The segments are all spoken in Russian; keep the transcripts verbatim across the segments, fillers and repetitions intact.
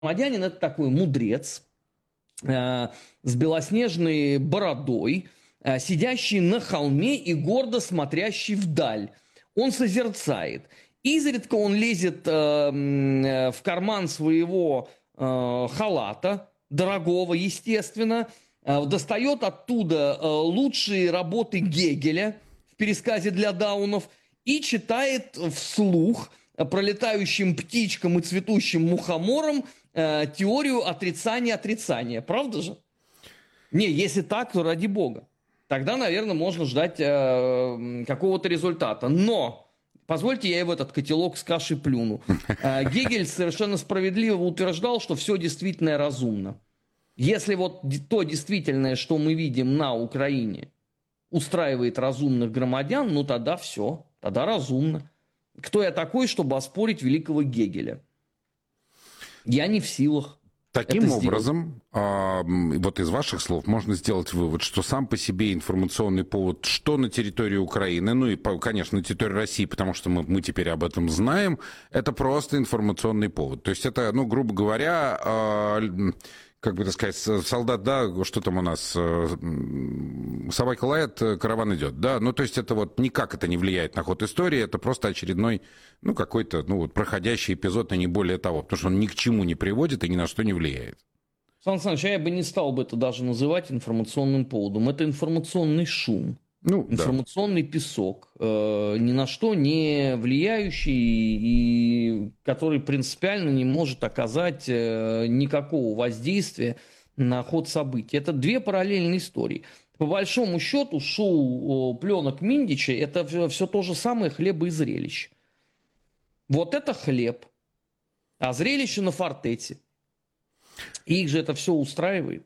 громадянин – это такой мудрец э, с белоснежной бородой, э, сидящий на холме и гордо смотрящий вдаль. Он созерцает. Изредка он лезет э, э, в карман своего э, халата, дорогого, естественно, э, достает оттуда э, лучшие работы Гегеля в пересказе для даунов и читает вслух пролетающим птичкам и цветущим мухоморам э, теорию отрицания отрицания. Правда же? Не, если так, то ради бога. Тогда, наверное, можно ждать э, какого-то результата. Но, позвольте, я и в этот котелок с кашей плюну. Э, Гегель совершенно справедливо утверждал, что все действительно разумно. Если вот то действительное, что мы видим на Украине, устраивает разумных громадян, ну тогда все, тогда разумно. Кто я такой, чтобы оспорить великого Гегеля? Я не в силах. Таким образом, а, вот из ваших слов можно сделать вывод, что сам по себе информационный повод, что на территории Украины, ну и, конечно, на территории России, потому что мы, мы теперь об этом знаем, это просто информационный повод. То есть это, ну, грубо говоря, а, как бы так сказать, солдат, да, что там у нас, собака лает, караван идет, да, ну, то есть это вот никак это не влияет на ход истории, это просто очередной, ну, какой-то, ну, вот проходящий эпизод, а не более того, потому что он ни к чему не приводит и ни на что не влияет. Сан Саныч, я бы не стал бы это даже называть информационным поводом, это информационный шум. Ну, информационный да. песок, э, ни на что не влияющий и который принципиально не может оказать э, никакого воздействия на ход событий. Это две параллельные истории. По большому счету, шоу пленок Миндича – это все, все то же самое хлеба и зрелищ. Вот это хлеб, а зрелище на фортете. Их же это все устраивает.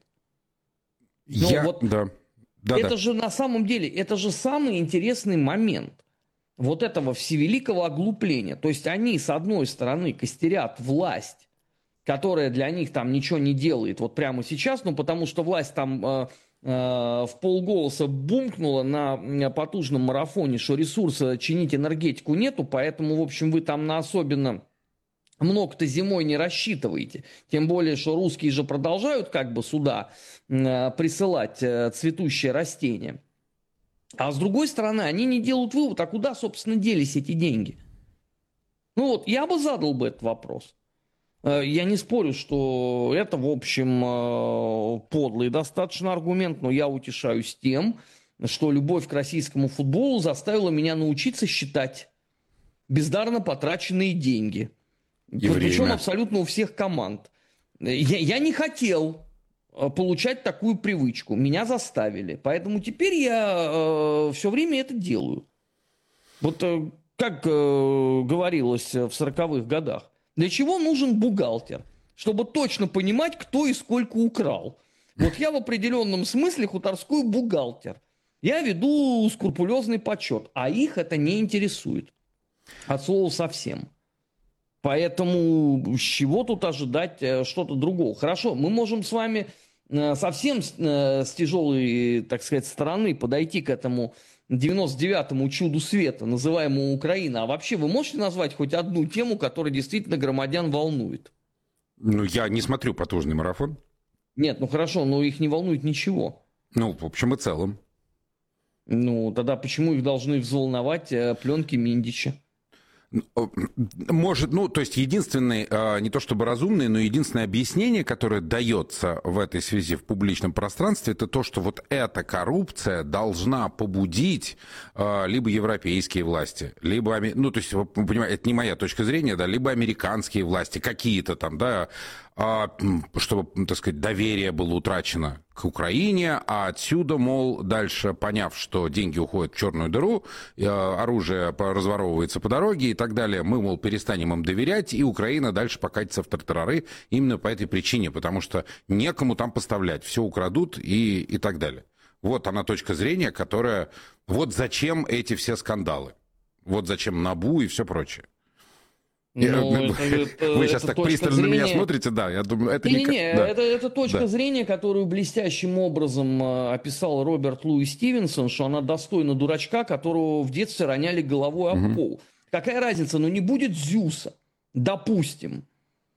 Но Я, вот... да. Да, это да. же на самом деле, это же самый интересный момент вот этого всевеликого оглупления. То есть они, с одной стороны, костерят власть, которая для них там ничего не делает вот прямо сейчас, ну потому что власть там э, э, в полголоса бумкнула на потужном марафоне, что ресурса чинить энергетику нету, поэтому, в общем, вы там на особенно... много-то зимой не рассчитываете. Тем более, что русские же продолжают как бы сюда э, присылать э, цветущие растения. А с другой стороны, они не делают вывод, а куда, собственно, делись эти деньги? Ну вот, я бы задал бы этот вопрос. Э, я не спорю, что это, в общем, э, подлый достаточно аргумент, но я утешаюсь тем, что любовь к российскому футболу заставила меня научиться считать бездарно потраченные деньги. И Причем время. абсолютно у всех команд. Я, я не хотел получать такую привычку. Меня заставили. Поэтому теперь я э, все время это делаю. Вот э, как э, говорилось в сороковых годах. Для чего нужен бухгалтер? Чтобы точно понимать, кто и сколько украл. Вот я в определенном смысле хуторской бухгалтер. Я веду скрупулезный подсчет. А их это не интересует. От слова совсем. Поэтому с чего тут ожидать что-то другого? Хорошо, мы можем с вами совсем с тяжелой, так сказать, стороны подойти к этому девяносто девятому чуду света, называемому Украина. А вообще вы можете назвать хоть одну тему, которая действительно громадян волнует? Ну, я не смотрю потужный марафон. Нет, ну хорошо, но их не волнует ничего. Ну, в общем и целом. Ну, тогда почему их должны взволновать пленки Миндича? Может, ну, то есть единственное, не то чтобы разумное, но единственное объяснение, которое дается в этой связи в публичном пространстве, это то, что вот эта коррупция должна побудить либо европейские власти, либо, ну, то есть, вы понимаете, это не моя точка зрения, да, либо американские власти, какие-то там, да, чтобы, так сказать, доверие было утрачено к Украине, а отсюда, мол, дальше, поняв, что деньги уходят в черную дыру, оружие разворовывается по дороге и так далее, мы, мол, перестанем им доверять, и Украина дальше покатится в тартарары именно по этой причине, потому что некому там поставлять, все украдут и, и так далее. Вот она точка зрения, которая... Вот зачем эти все скандалы. Вот зачем НАБУ и все прочее. Ну, я, это, это, Вы сейчас это так пристально зрения... на меня смотрите, да, я думаю, это не... не... Не, да. это, это точка да. зрения, которую блестящим образом э, описал Роберт Луи Стивенсон, что она достойна дурачка, которого в детстве роняли головой об угу. пол. Какая разница, ну не будет Зюса, допустим.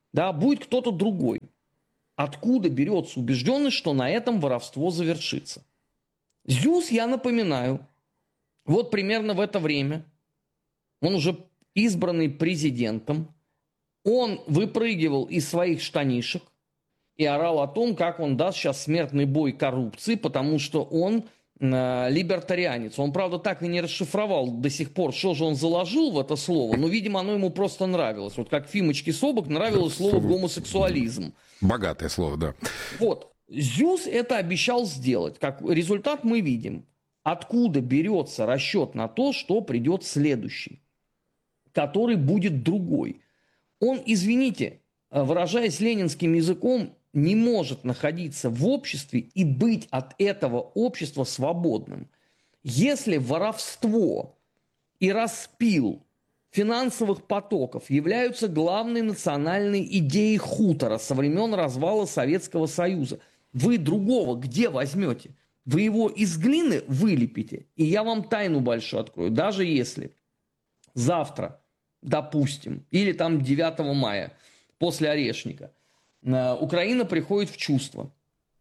да, будет кто-то другой. Откуда берется убежденность, что на этом воровство завершится? Зюс, я напоминаю, вот примерно в это время, он уже избранный президентом, он выпрыгивал из своих штанишек и орал о том, как он даст сейчас смертный бой коррупции, потому что он э, либертарианец. Он, правда, так и не расшифровал до сих пор, что же он заложил в это слово, но, видимо, оно ему просто нравилось. Вот как Фимочке Собок нравилось слово «гомосексуализм». Богатое слово, да. Вот. Зюс это обещал сделать. Как результат мы видим, откуда берется расчет на то, что придет следующий, который будет другой. Он, извините, выражаясь ленинским языком, не может находиться в обществе и быть от этого общества свободным. Если воровство и распил финансовых потоков являются главной национальной идеей хутора со времен развала Советского Союза, вы другого где возьмете? Вы его из глины вылепите, и я вам тайну большую открою. Даже если завтра, допустим, или там девятого мая, после Орешника, Украина приходит в чувство.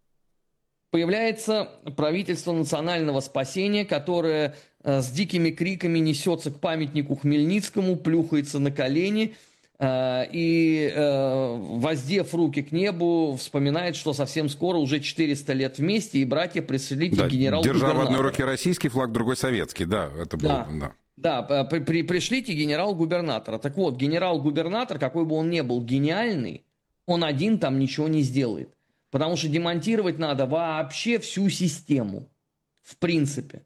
Появляется правительство национального спасения, которое с дикими криками несется к памятнику Хмельницкому, плюхается на колени и, воздев руки к небу, вспоминает, что совсем скоро уже четыреста лет вместе, и братья пришли да, генерал-губернатора. Держа в одной руке российский флаг, другой советский, да, это было, да. да. Да, при, при, пришлите генерал-губернатора. Так вот, генерал-губернатор, какой бы он ни был гениальный, он один там ничего не сделает. Потому что демонтировать надо вообще всю систему. В принципе.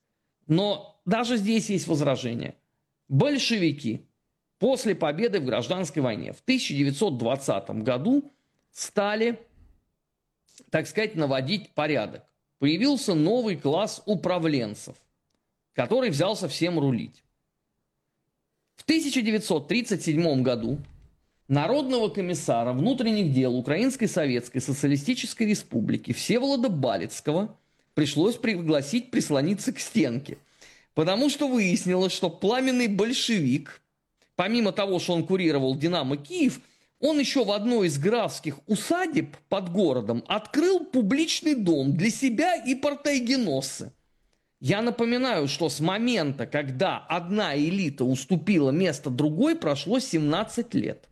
Но даже здесь есть возражение. Большевики после победы в гражданской войне в тысяча девятьсот двадцатом году стали, так сказать, наводить порядок. Появился новый класс управленцев, который взялся всем рулить. В тысяча девятьсот тридцать седьмом году Народного комиссара внутренних дел Украинской Советской Социалистической Республики Всеволода Балицкого пришлось пригласить прислониться к стенке. Потому что выяснилось, что пламенный большевик, помимо того, что он курировал «Динамо Киев», он еще в одной из графских усадеб под городом открыл публичный дом для себя и партайгеносцы. Я напоминаю, что с момента, когда одна элита уступила место другой, прошло семнадцать лет.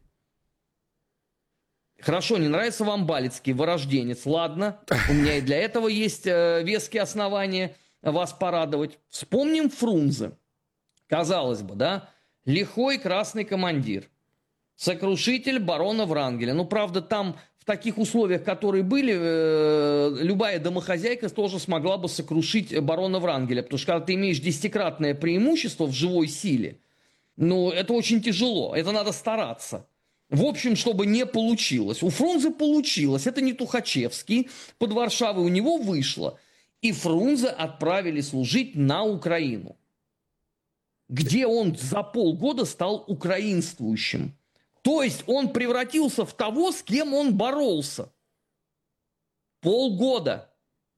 Хорошо, не нравится вам Балицкий, вырожденец. Ладно, у меня и для этого есть э, веские основания вас порадовать. Вспомним Фрунзе. Казалось бы, да? Лихой красный командир. Сокрушитель барона Врангеля. Ну, правда, там в таких условиях, которые были, э, любая домохозяйка тоже смогла бы сокрушить барона Врангеля. Потому что когда ты имеешь десятикратное преимущество в живой силе, ну, это очень тяжело. Это надо стараться. В общем, чтобы не получилось. У Фрунзе получилось. Это не Тухачевский. Под Варшавой у него вышло. И Фрунзе отправили служить на Украину, где он за полгода стал украинствующим. То есть он превратился в того, с кем он боролся. Полгода.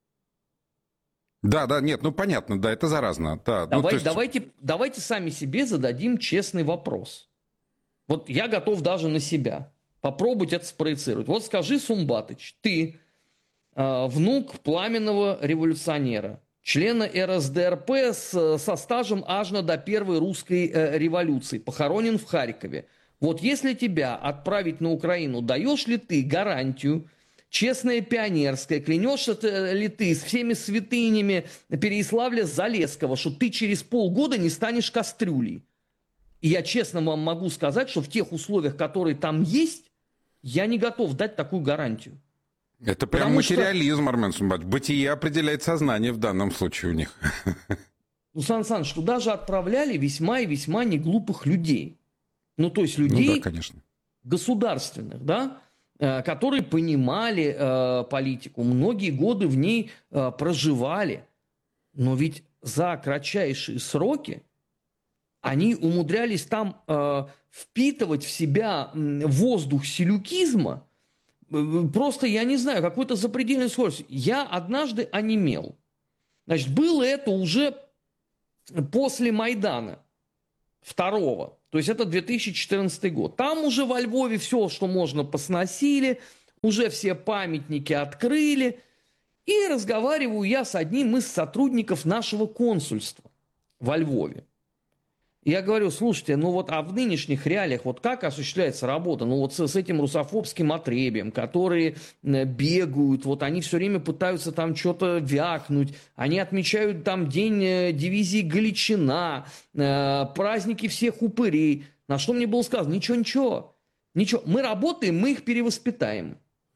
Да, да, нет, ну понятно, да, это заразно. Да, Давай, ну, есть... давайте, давайте сами себе зададим честный вопрос. Вот я готов даже на себя попробовать это спроецировать. Вот скажи, Сумбатыч, ты э, внук пламенного революционера, члена эр эс дэ эр пэ с, со стажем аж до первой русской э, революции, похоронен в Харькове. Вот если тебя отправить на Украину, даешь ли ты гарантию, честное пионерское, клянешься ли ты с всеми святынями Переяславля-Залесского, что ты через полгода не станешь кастрюлей? И я честно вам могу сказать, что в тех условиях, которые там есть, я не готов дать такую гарантию. Это прям Потому материализм, что... Армен Сумбатович. Бытие определяет сознание в данном случае у них. Ну, Сан Саныч, туда же отправляли весьма и весьма неглупых людей. Ну, то есть людей ну, да, конечно. государственных, да, которые понимали э, политику, многие годы в ней э, проживали. Но ведь за кратчайшие сроки они умудрялись там э, впитывать в себя воздух селюкизма, просто, я не знаю, какой-то запредельной скоростью. Я однажды онемел. Значит, было это уже после Майдана второго. То есть это две тысячи четырнадцатый год. Там уже во Львове все, что можно, посносили, уже все памятники открыли. И разговариваю я с одним из сотрудников нашего консульства во Львове. Я говорю, слушайте, ну вот, а в нынешних реалиях вот как осуществляется работа? Ну вот с, с этим русофобским отребием, которые бегают, вот они все время пытаются там что-то вякнуть, они отмечают там день дивизии Галичина, э, праздники всех упырей. На что мне было сказано? Ничего, ничего, ничего. Мы работаем, мы их перевоспитаем.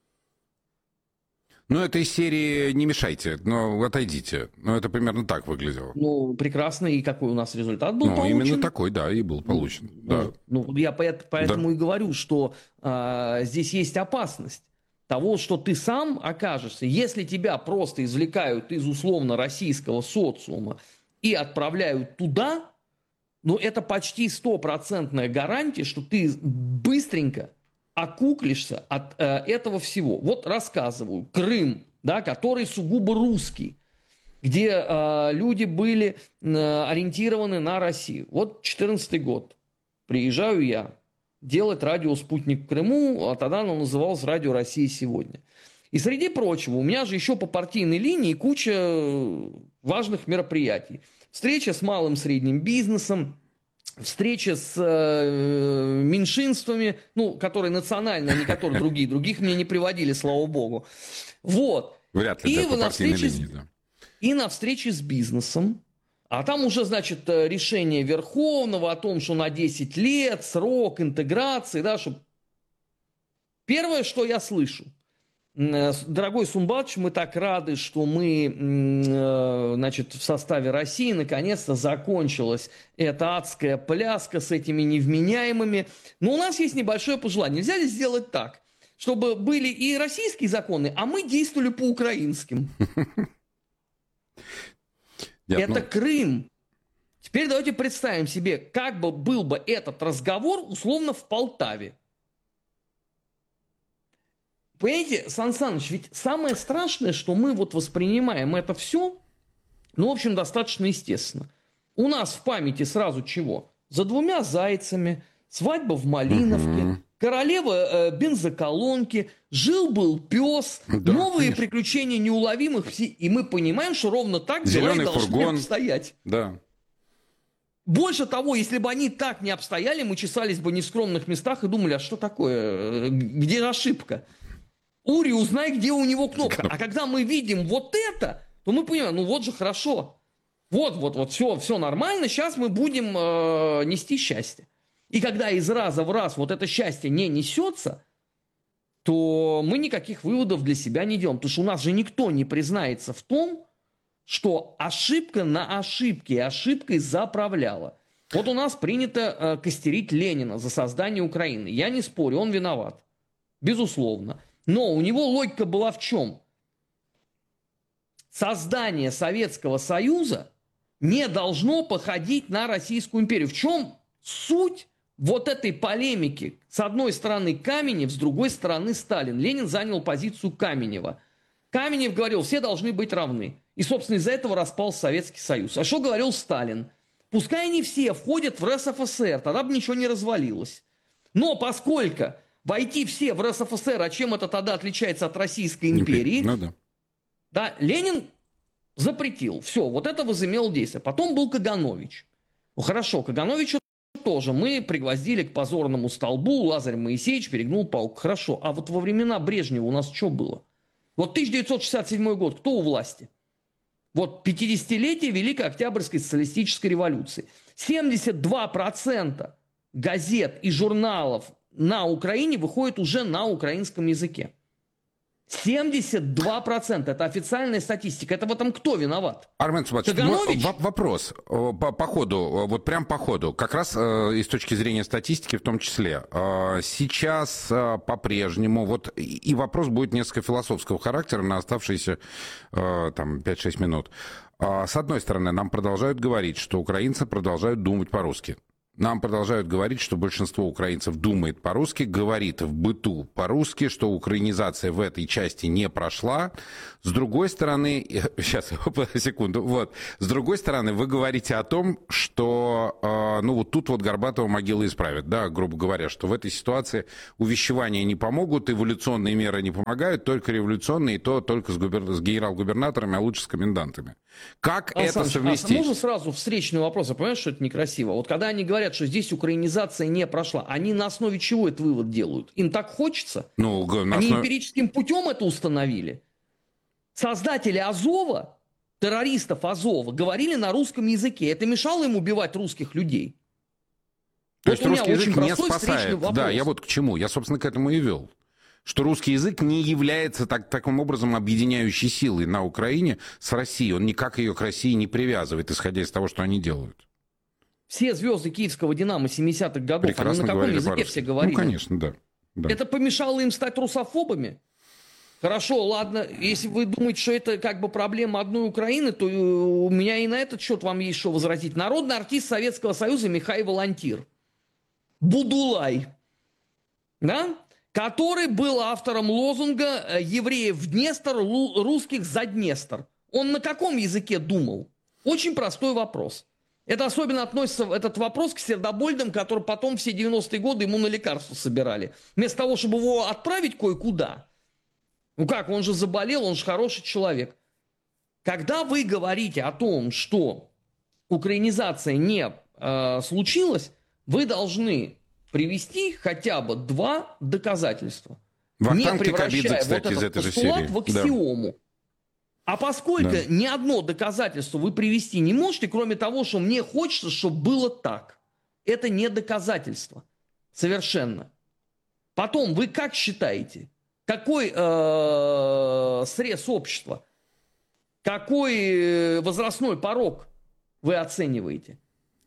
Ну, это из серии «Не мешайте, но отойдите». Ну, это примерно так выглядело. Ну, прекрасно. И какой у нас результат был ну, получен? Именно такой, да, и был получен. Ну, да. ну я поэтому да. и говорю, что а, здесь есть опасность того, что ты сам окажешься, если тебя просто извлекают из условно российского социума и отправляют туда, ну, это почти стопроцентная гарантия, что ты быстренько окуклишься от э, этого всего. Вот рассказываю. Крым, да, который сугубо русский, где э, люди были э, ориентированы на Россию. Вот четырнадцатый год. Приезжаю я делать радио «Спутник» в Крыму, а тогда оно называлось «Радио России сегодня». И среди прочего, у меня же еще по партийной линии куча важных мероприятий. Встреча с малым и средним бизнесом, встреча с э, меньшинствами, ну, которые национальные, а не которые другие. Других мне не приводили, слава богу. Вот. Вряд ли, и да, по на партийной встрече, линии, да. И на встрече с бизнесом. А там уже, значит, решение Верховного о том, что на десять лет срок интеграции, да, чтобы... Первое, что я слышу. Дорогой Сумбатович, мы так рады, что мы, значит, в составе России наконец-то закончилась эта адская пляска с этими невменяемыми. Но у нас есть небольшое пожелание. Нельзя ли сделать так, чтобы были и российские законы, а мы действовали по украинским? Это Крым. Теперь давайте представим себе, как бы был бы этот разговор условно в Полтаве. Понимаете, Сан Саныч, ведь самое страшное, что мы вот воспринимаем это все, ну, в общем, достаточно естественно. У нас в памяти сразу чего? За двумя зайцами, свадьба в Малиновке, угу. королева э, бензоколонки, жил-был пес, да, новые конечно. Приключения неуловимых, и мы понимаем, что ровно так дела и должны обстоять. Да. Больше того, если бы они так не обстояли, мы чесались бы не в скромных местах и думали, а что такое, где ошибка? Ури, узнай, где у него кнопка. А когда мы видим вот это, то мы понимаем, ну вот же хорошо. Вот, вот, вот, все, все нормально, сейчас мы будем э, нести счастье. И когда из раза в раз вот это счастье не несется, то мы никаких выводов для себя не делаем. Потому что у нас же никто не признается в том, что ошибка на ошибке, ошибкой заправляла. Вот у нас принято э, костерить Ленина за создание Украины. Я не спорю, он виноват. Безусловно. Но у него логика была в чем? Создание Советского Союза не должно походить на Российскую империю. В чем суть вот этой полемики? С одной стороны Каменев, с другой стороны Сталин. Ленин занял позицию Каменева. Каменев говорил, все должны быть равны. И, собственно, из-за этого распался Советский Союз. А что говорил Сталин? Пускай не все входят в РСФСР, тогда бы ничего не развалилось. Но поскольку войти все в РСФСР, а чем это тогда отличается от Российской империи, ну, да. Да, Ленин запретил. Все, вот это возымело действие. Потом был Каганович. Ну хорошо, Кагановича тоже мы пригвоздили к позорному столбу, Лазарь Моисеевич перегнул палку. Хорошо, а вот во времена Брежнева у нас что было? Вот тысяча девятьсот шестьдесят седьмой год, кто у власти? Вот пятидесятилетие Великой Октябрьской социалистической революции. семьдесят два процента газет и журналов на Украине выходит уже на украинском языке. семьдесят два процента. Это официальная статистика. Это в этом кто виноват? Армен Сумбатович, вопрос по, по ходу, вот прям по ходу, как раз э, и с точки зрения статистики в том числе. Э, сейчас э, по-прежнему, вот и, и вопрос будет несколько философского характера на оставшиеся э, там пять-шесть минут. Э, с одной стороны, нам продолжают говорить, что украинцы продолжают думать по-русски. Нам продолжают говорить, что большинство украинцев думает по-русски, говорит в быту по-русски, что украинизация в этой части не прошла. С другой стороны, сейчас, секунду, вот. С другой стороны, вы говорите о том, что, э, ну, вот тут вот Горбатова могила исправит, да, грубо говоря, что в этой ситуации увещевания не помогут, эволюционные меры не помогают, только революционные, и то только с, губер... с генерал-губернаторами, а лучше с комендантами. Как Сан это Саныч, совместить? А можно сразу встречный вопрос? Я понимаю, что это некрасиво. Вот когда они говорят, что здесь украинизация не прошла, они на основе чего этот вывод делают? Им так хочется? Ну, на Они основ... эмпирическим путем это установили? Создатели Азова, террористов Азова, говорили на русском языке. Это мешало им убивать русских людей? То вот есть русский язык не спасает. Вопрос. Да, я вот к чему. Я, собственно, к этому и вел. Что русский язык не является так, таким образом объединяющей силой на Украине с Россией. Он никак ее к России не привязывает, исходя из того, что они делают. Все звезды киевского «Динамо» семидесятых годов, Прекрасно они на каком языке по-русски. все говорили? Ну, конечно, да, да. Это помешало им стать русофобами? Хорошо, ладно, если вы думаете, что это как бы проблема одной Украины, то у меня и на этот счет вам есть что возразить. Народный артист Советского Союза Михаил Волонтир. Будулай. Да? Который был автором лозунга «Евреев в Днестр, русских за Днестр». Он на каком языке думал? Очень простой вопрос. Это особенно относится, этот вопрос, к сердобольным, которые потом все девяностые годы ему на лекарства собирали. Вместо того, чтобы его отправить кое-куда. Ну как, он же заболел, он же хороший человек. Когда вы говорите о том, что украинизация не э, случилась, вы должны привести хотя бы два доказательства. Вахтанг не превращая Кикабидзе, кстати, вот из этот этой же постулат серии. в аксиому. Да. А поскольку да. ни одно доказательство вы привести не можете, кроме того, что мне хочется, чтобы было так. Это не доказательство. Совершенно. Потом, вы как считаете, какой э, срез общества, какой возрастной порог вы оцениваете?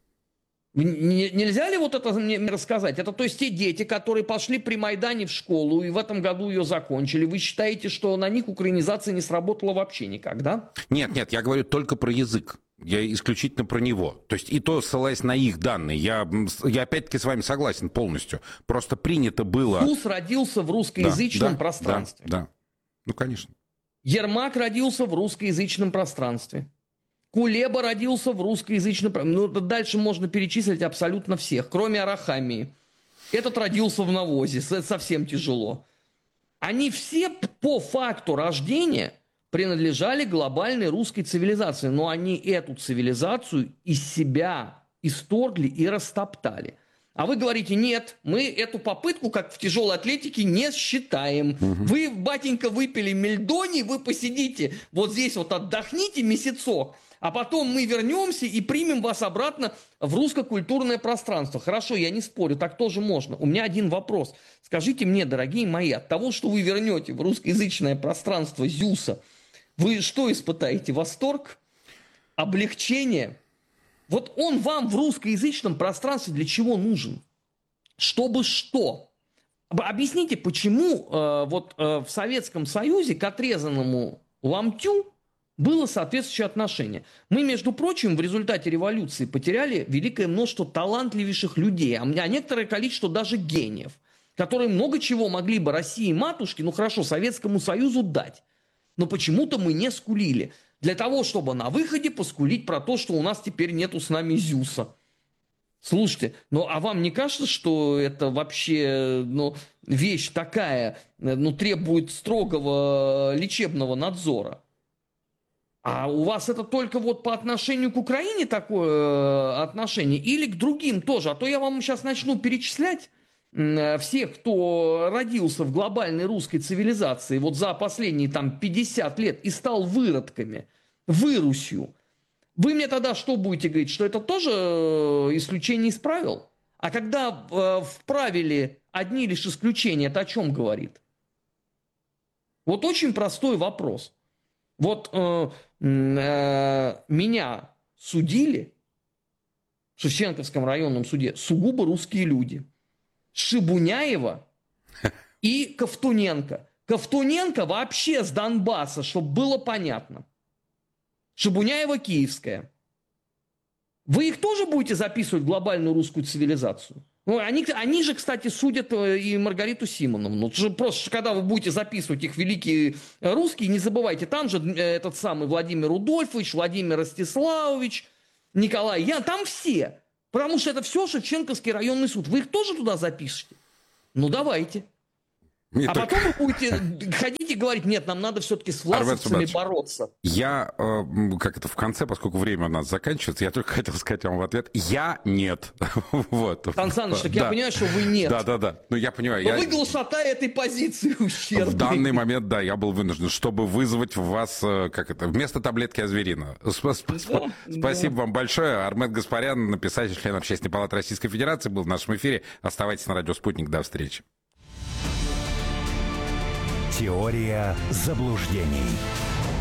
Нельзя ли вот это мне рассказать? Это то есть те дети, которые пошли при Майдане в школу и в этом году ее закончили. Вы считаете, что на них украинизация не сработала вообще никак, да? Нет, нет, я говорю только про язык. Я исключительно про него. То есть и то, ссылаясь на их данные. Я, я опять-таки с вами согласен полностью. Просто принято было... Туз родился в русскоязычном да, пространстве. Да, да, ну конечно. Ермак родился в русскоязычном пространстве. Кулеба родился в русскоязычном... Ну, дальше можно перечислить абсолютно всех, кроме Арахамии. Этот родился в навозе, это совсем тяжело. Они все по факту рождения принадлежали глобальной русской цивилизации, но они эту цивилизацию из себя исторгли и растоптали. А вы говорите, нет, мы эту попытку, как в тяжелой атлетике, не считаем. Угу. Вы, батенька, выпили мельдоний, вы посидите вот здесь вот отдохните месяцок, а потом мы вернемся и примем вас обратно в русско-культурное пространство. Хорошо, я не спорю, так тоже можно. У меня один вопрос. Скажите мне, дорогие мои, от того, что вы вернете в русскоязычное пространство Зюса, вы что испытаете? Восторг? Облегчение? Вот он вам в русскоязычном пространстве для чего нужен? Чтобы что? Объясните, почему э, вот э, в Советском Союзе к отрезанному ломтю было соответствующее отношение. Мы, между прочим, в результате революции потеряли великое множество талантливейших людей, а некоторое количество даже гениев, которые много чего могли бы России матушке, ну хорошо, Советскому Союзу дать. Но почему-то мы не скулили. Для того, чтобы на выходе поскулить про то, что у нас теперь нету с нами Зюса. Слушайте, ну а вам не кажется, что это вообще ну, вещь такая, ну требует строгого лечебного надзора? А у вас это только вот по отношению к Украине такое отношение или к другим тоже? А то я вам сейчас начну перечислять всех, кто родился в глобальной русской цивилизации вот за последние там пятьдесят лет и стал выродками, вырусью. Вы мне тогда что будете говорить, что это тоже исключение из правил? А когда э, в правиле одни лишь исключения, это о чем говорит? Вот очень простой вопрос. Вот э, э, меня судили в Шевченковском районном суде сугубо русские люди. Шибуняева и Ковтуненко. Ковтуненко вообще с Донбасса, чтобы было понятно. Шибуняева киевская. Вы их тоже будете записывать в глобальную русскую цивилизацию? Ну, они, они же, кстати, судят и Маргариту Симоновну. Ну, просто, когда вы будете записывать их великие русские, не забывайте, там же этот самый Владимир Рудольфович, Владимир Ростиславович, Николай Ян, там все. Потому что это все Шевченковский районный суд. Вы их тоже туда запишете? Ну, давайте. Не а только... потом вы будете ходить и говорить, нет, нам надо все-таки с власовцами бороться. Я, э, как это в конце, поскольку время у нас заканчивается, я только хотел сказать вам в ответ, я нет. Вот. Сан Саныч, так да. Я понимаю, что вы нет. Да, да, да. Ну, я понимаю. Но я... вы глушата этой позиции ущербной. В данный момент, да, я был вынужден, чтобы вызвать в вас, как это, вместо таблетки азверина. Спасибо вам большое. Армен Гаспарян, писатель, член Общественной палаты Российской Федерации, был в нашем эфире. Оставайтесь на радио «Спутник». До встречи. Теория заблуждений.